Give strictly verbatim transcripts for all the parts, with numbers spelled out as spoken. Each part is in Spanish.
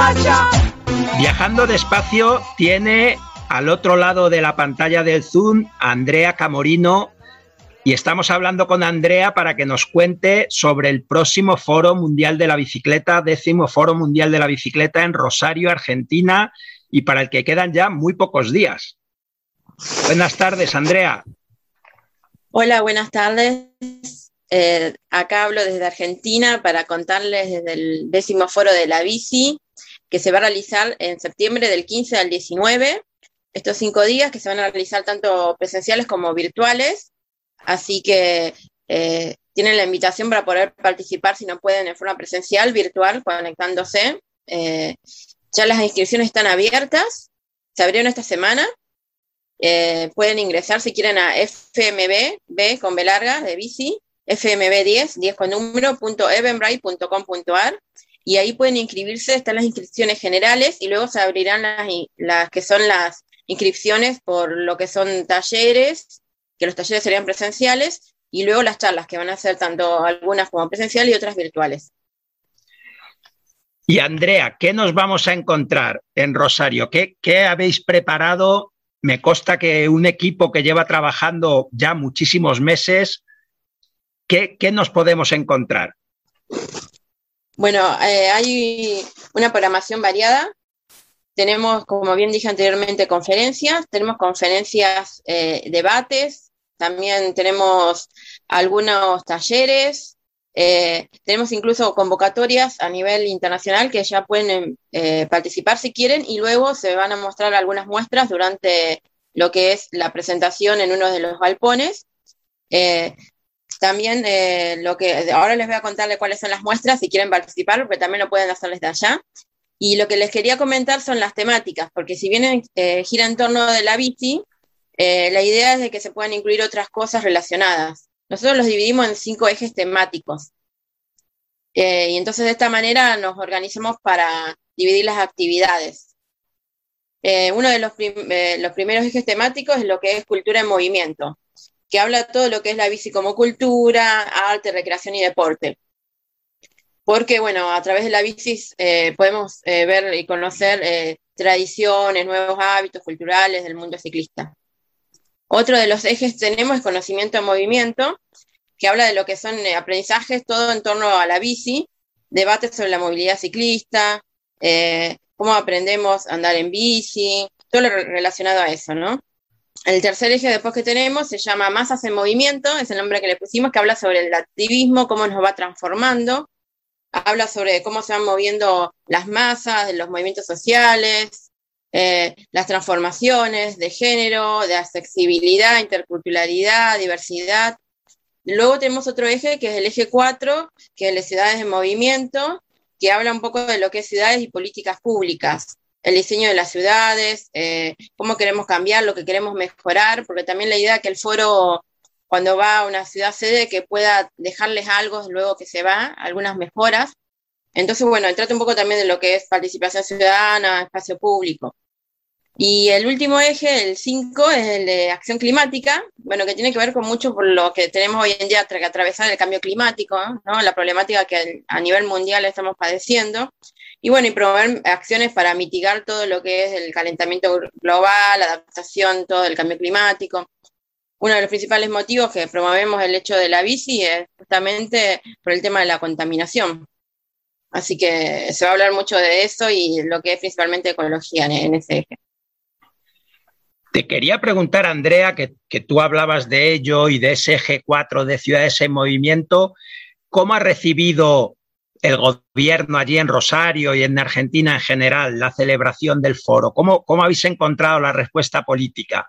Viajando despacio tiene al otro lado de la pantalla del Zoom a Andrea Camorino y estamos hablando con Andrea para que nos cuente sobre el próximo Foro Mundial de la Bicicleta, décimo Foro Mundial de la Bicicleta en Rosario, Argentina, y para el que quedan ya muy pocos días. Buenas tardes, Andrea. Hola, buenas tardes. Eh, acá hablo desde Argentina para contarles desde el décimo Foro de la Bici, que se va a realizar en septiembre del quince al diecinueve, estos cinco días que se van a realizar tanto presenciales como virtuales, así que eh, tienen la invitación para poder participar si no pueden en forma presencial, virtual, conectándose. Eh, ya las inscripciones están abiertas, se abrieron esta semana, eh, pueden ingresar si quieren a F M B, B con B larga, de bici, F M B diez, diez con número, punto eventbrite punto com punto a r, y ahí pueden inscribirse, están las inscripciones generales, y luego se abrirán las, las que son las inscripciones por lo que son talleres, que los talleres serían presenciales, y luego las charlas, que van a ser tanto algunas como presenciales y otras virtuales. Y Andrea, ¿qué nos vamos a encontrar en Rosario? ¿Qué, qué habéis preparado? Me consta que un equipo que lleva trabajando ya muchísimos meses, ¿qué, qué nos podemos encontrar? Bueno, eh, hay una programación variada. Tenemos, como bien dije anteriormente, conferencias, tenemos conferencias, eh, debates, también tenemos algunos talleres, eh, tenemos incluso convocatorias a nivel internacional que ya pueden eh, participar si quieren, y luego se van a mostrar algunas muestras durante lo que es la presentación en uno de los galpones. Eh, También eh, lo que ahora les voy a contarles cuáles son las muestras si quieren participar, porque también lo pueden hacer desde allá. Y lo que les quería comentar son las temáticas, porque si bien eh, gira en torno de la bici, eh, la idea es de que se puedan incluir otras cosas relacionadas. Nosotros los dividimos en cinco ejes temáticos. Eh, y entonces de esta manera nos organizamos para dividir las actividades. Eh, uno de los, prim- eh, los primeros ejes temáticos es lo que es cultura en movimiento, que habla de todo lo que es la bici como cultura, arte, recreación y deporte. Porque, bueno, a través de la bici eh, podemos eh, ver y conocer eh, tradiciones, nuevos hábitos culturales del mundo ciclista. Otro de los ejes tenemos es conocimiento en movimiento, que habla de lo que son eh, aprendizajes, todo en torno a la bici, debates sobre la movilidad ciclista, eh, cómo aprendemos a andar en bici, todo lo relacionado a eso, ¿no? El tercer eje después que tenemos se llama Masas en Movimiento, es el nombre que le pusimos, que habla sobre el activismo, cómo nos va transformando, habla sobre cómo se van moviendo las masas, los movimientos sociales, eh, las transformaciones de género, de accesibilidad, interculturalidad, diversidad. Luego tenemos otro eje, que es el eje cuatro, que es las ciudades en movimiento, que habla un poco de lo que es ciudades y políticas públicas. El diseño de las ciudades, eh, cómo queremos cambiar, lo que queremos mejorar, porque también la idea es que el foro, cuando va a una ciudad sede, que pueda dejarles algo luego que se va, algunas mejoras. Entonces, bueno, trata un poco también de lo que es participación ciudadana, espacio público. Y el último eje, el cinco, es el de acción climática, bueno, que tiene que ver con mucho por lo que tenemos hoy en día que atravesar el cambio climático, ¿no? La problemática que a nivel mundial estamos padeciendo. Y bueno, y promover acciones para mitigar todo lo que es el calentamiento global, la adaptación, todo el cambio climático. Uno de los principales motivos que promovemos el hecho de la bici es justamente por el tema de la contaminación. Así que se va a hablar mucho de eso y lo que es principalmente ecología en, en ese eje. Te quería preguntar, Andrea, que, que tú hablabas de ello y de ese eje cuatro de ciudades en movimiento, ¿cómo ha recibido el gobierno allí en Rosario y en Argentina en general la celebración del foro? ¿Cómo, cómo habéis encontrado la respuesta política?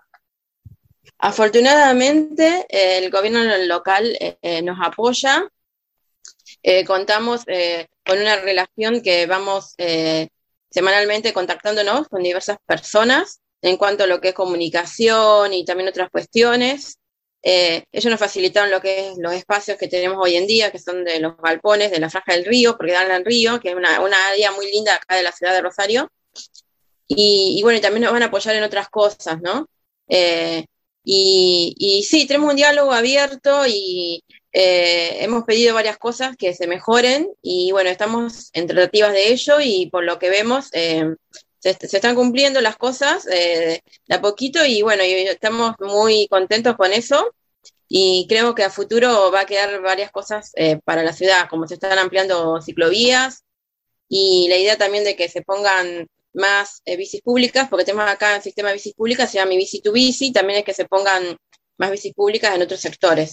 Afortunadamente, eh, el gobierno local eh, nos apoya. Eh, contamos eh, con una relación que vamos eh, semanalmente contactándonos con diversas personas en cuanto a lo que es comunicación y también otras cuestiones. Eh, ellos nos facilitaron lo que es los espacios que tenemos hoy en día, que son de los galpones de la Franja del Río, porque dan al río, que es una, una área muy linda acá de la ciudad de Rosario. Y, y bueno, y también nos van a apoyar en otras cosas, ¿no? Eh, y, y sí, tenemos un diálogo abierto y eh, hemos pedido varias cosas que se mejoren y bueno, estamos en tratativas de ello y por lo que vemos eh, se, se están cumpliendo las cosas eh, de a poquito y bueno, y estamos muy contentos con eso y creo que a futuro va a quedar varias cosas eh, para la ciudad, como se están ampliando ciclovías y la idea también de que se pongan más eh, bicis públicas, porque tenemos acá el sistema de bicis públicas, se llama Mi Bici Tu Bici, también es que se pongan más bicis públicas en otros sectores.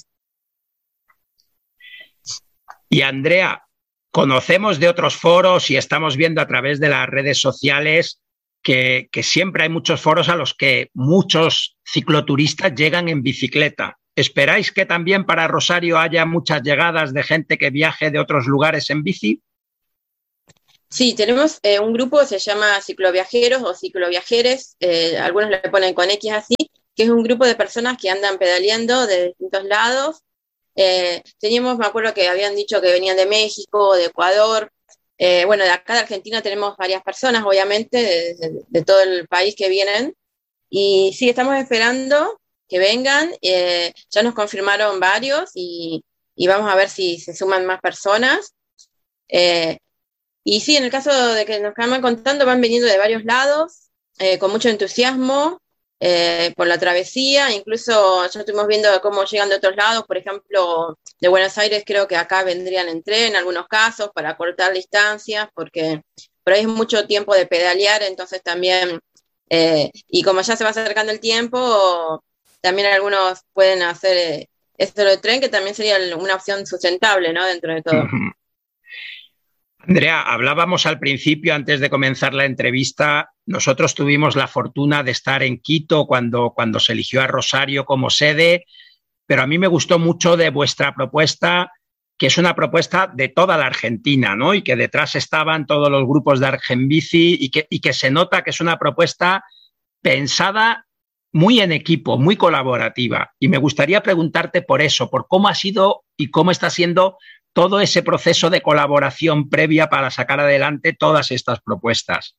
Y Andrea, conocemos de otros foros y estamos viendo a través de las redes sociales que, que siempre hay muchos foros a los que muchos cicloturistas llegan en bicicleta. ¿Esperáis que también para Rosario haya muchas llegadas de gente que viaje de otros lugares en bici? Sí, tenemos eh, un grupo que se llama cicloviajeros o cicloviajeres, eh, algunos le ponen con X así, que es un grupo de personas que andan pedaleando de distintos lados. Eh, teníamos, me acuerdo que habían dicho que venían de México, de Ecuador, eh, bueno, de acá de Argentina tenemos varias personas, obviamente, de, de, de todo el país que vienen, y sí, estamos esperando que vengan, eh, ya nos confirmaron varios, y, y vamos a ver si se suman más personas, eh, y sí, en el caso de que nos acaban contando, van viniendo de varios lados, eh, con mucho entusiasmo, Eh, por la travesía, incluso ya estuvimos viendo cómo llegan de otros lados, por ejemplo, de Buenos Aires creo que acá vendrían en tren en algunos casos para cortar distancias, porque por ahí es mucho tiempo de pedalear, entonces también, eh, y como ya se va acercando el tiempo, también algunos pueden hacer eh, esto de tren, que también sería una opción sustentable, ¿no? Dentro de todo. Uh-huh. Andrea, hablábamos al principio, antes de comenzar la entrevista, nosotros tuvimos la fortuna de estar en Quito cuando, cuando se eligió a Rosario como sede, pero a mí me gustó mucho de vuestra propuesta, que es una propuesta de toda la Argentina, ¿no? Y que detrás estaban todos los grupos de Argenbici y que, y que se nota que es una propuesta pensada muy en equipo, muy colaborativa. Y me gustaría preguntarte por eso, por cómo ha sido y cómo está siendo todo ese proceso de colaboración previa para sacar adelante todas estas propuestas.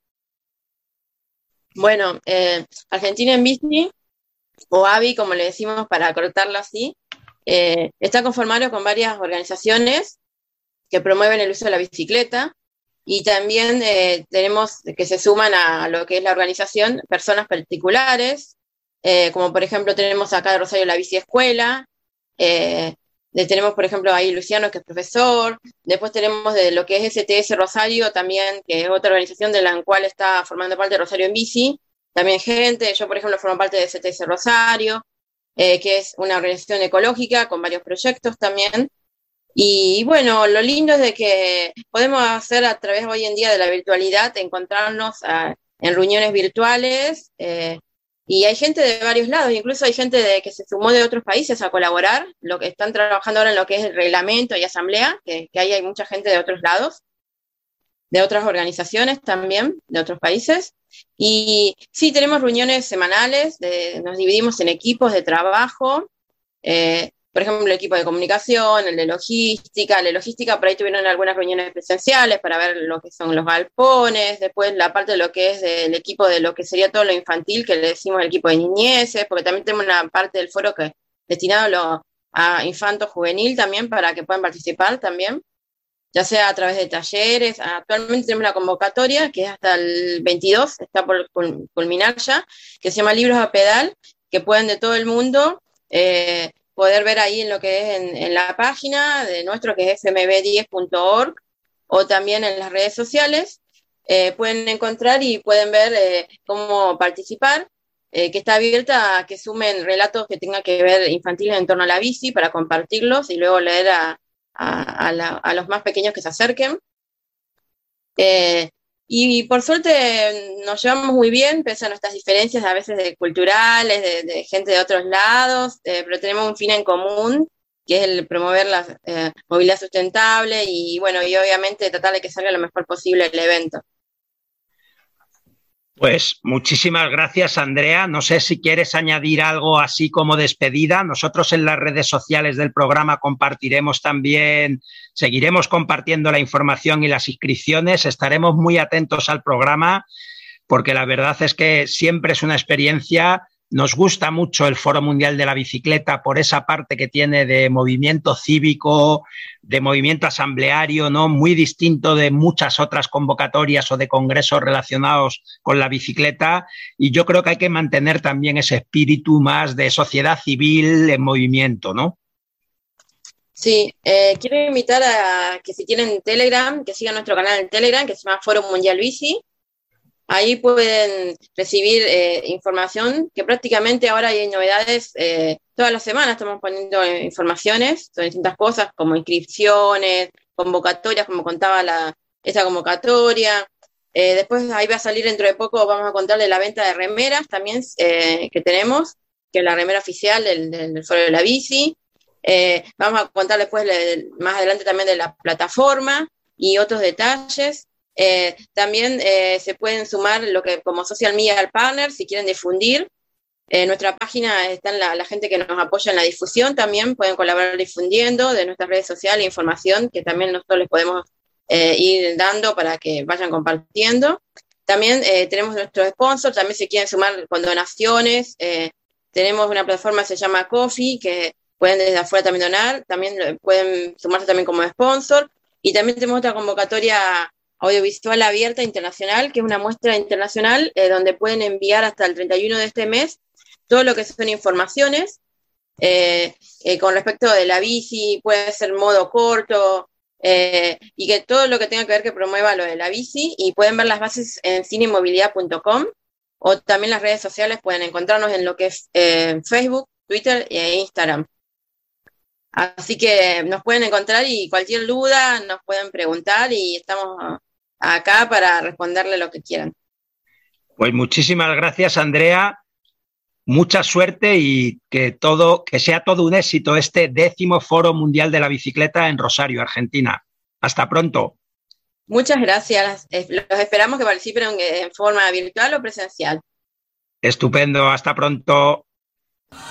Bueno, eh, Argentina en Bici, o A B I, como le decimos para cortarlo así, eh, está conformado con varias organizaciones que promueven el uso de la bicicleta y también eh, tenemos que se suman a lo que es la organización personas particulares, eh, como por ejemplo tenemos acá de Rosario la Bici Escuela, eh, tenemos, por ejemplo, ahí Luciano, que es profesor. Después tenemos de lo que es S T S Rosario también, que es otra organización de la cual está formando parte de Rosario en Bici. También gente, yo, por ejemplo, formo parte de S T S Rosario, eh, que es una organización ecológica con varios proyectos también. Y bueno, lo lindo es de que podemos hacer a través hoy en día de la virtualidad, encontrarnos a, en reuniones virtuales, eh, y hay gente de varios lados, incluso hay gente de, que se sumó de otros países a colaborar, lo que están trabajando ahora en lo que es el reglamento y asamblea, que, que ahí hay mucha gente de otros lados, de otras organizaciones también, de otros países. Y sí, tenemos reuniones semanales, de, nos dividimos en equipos de trabajo, eh, por ejemplo, el equipo de comunicación, el de logística, la logística, por ahí tuvieron algunas reuniones presenciales para ver lo que son los galpones, después la parte de lo que es del equipo de lo que sería todo lo infantil, que le decimos el equipo de niñeces, porque también tenemos una parte del foro que es destinado a, lo, a infanto juvenil también, para que puedan participar también, ya sea a través de talleres. Actualmente tenemos una convocatoria que es hasta el veintidós, está por culminar ya, que se llama Libros a Pedal, que pueden de todo el mundo eh, poder ver ahí en lo que es en, en la página de nuestro, que es f m b diez punto org, o también en las redes sociales, eh, pueden encontrar y pueden ver eh, cómo participar, eh, que está abierta a que sumen relatos que tengan que ver infantiles en torno a la bici para compartirlos y luego leer a, a, a, la, a los más pequeños que se acerquen. Eh, Y por suerte nos llevamos muy bien, pese a nuestras diferencias a veces de culturales, de, de gente de otros lados, eh, pero tenemos un fin en común, que es el promover la eh, movilidad sustentable y bueno, y obviamente tratar de que salga lo mejor posible el evento. Pues muchísimas gracias, Andrea. No sé si quieres añadir algo así como despedida. Nosotros en las redes sociales del programa compartiremos también, seguiremos compartiendo la información y las inscripciones. Estaremos muy atentos al programa porque la verdad es que siempre es una experiencia nos gusta mucho el Foro Mundial de la Bicicleta por esa parte que tiene de movimiento cívico, de movimiento asambleario, ¿no? Muy distinto de muchas otras convocatorias o de congresos relacionados con la bicicleta, y yo creo que hay que mantener también ese espíritu más de sociedad civil en movimiento, ¿no? Sí, eh, quiero invitar a que si tienen Telegram, que sigan nuestro canal en Telegram, que se llama Foro Mundial Bici. Ahí pueden recibir eh, información, que prácticamente ahora hay novedades, eh, todas las semanas estamos poniendo informaciones sobre distintas cosas, como inscripciones, convocatorias, como contaba la, esta convocatoria. Eh, después ahí va a salir dentro de poco, vamos a contarle la venta de remeras también eh, que tenemos, que es la remera oficial del, del Foro de la Bici. Eh, vamos a contar después, más adelante, también de la plataforma y otros detalles. Eh, también eh, se pueden sumar lo que como social media partner si quieren difundir. En eh, nuestra página están la, la gente que nos apoya en la difusión, también pueden colaborar difundiendo de nuestras redes sociales, información que también nosotros les podemos eh, ir dando para que vayan compartiendo. También eh, tenemos nuestros sponsors, también se quieren sumar con donaciones. Eh, tenemos una plataforma que se llama Coffee, que pueden desde afuera también donar, también pueden sumarse también como sponsor. Y también tenemos otra convocatoria audiovisual abierta internacional, que es una muestra internacional eh, donde pueden enviar hasta el treinta y uno de este mes todo lo que son informaciones eh, eh, con respecto de la bici, puede ser modo corto, eh, y que todo lo que tenga que ver que promueva lo de la bici, y pueden ver las bases en cinemovilidad punto com, o también las redes sociales pueden encontrarnos en lo que es eh, Facebook, Twitter e Instagram. Así que nos pueden encontrar y cualquier duda nos pueden preguntar y estamos acá para responderle lo que quieran. Pues muchísimas gracias, Andrea. Mucha suerte y que todo, que sea todo un éxito este décimo Foro Mundial de la Bicicleta en Rosario, Argentina. Hasta pronto. Muchas gracias. Los esperamos que participen en forma virtual o presencial. Estupendo. Hasta pronto.